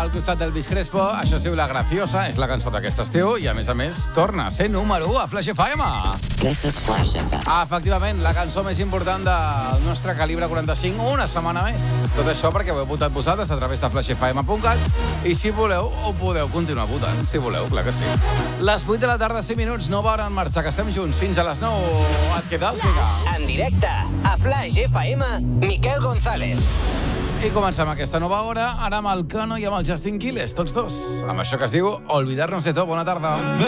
al costat d'Elvis Crespo. Això es diu La Graciosa, és la cançó d'aquest estiu i, a més, torna a ser número 1 a Flash FM. This is Flash FM. Efectivament, la cançó més important del nostre calibre 45, una setmana més. Tot això perquè ho heu votat vosaltres a través de flashfm.cat i si voleu, ho podeu continuar votant, si voleu, clar que sí. Les 8 de la tarda, 5 minuts, no varen marxar, que estem junts fins a les 9. Et quedes, vinga. En directe, a Flash FM, Miquel González. I comencem aquesta nova hora, ara amb el Cano i amb el Justin Quiles, tots dos, amb això que es diu Olvidarnos de Todo. Bona tarda.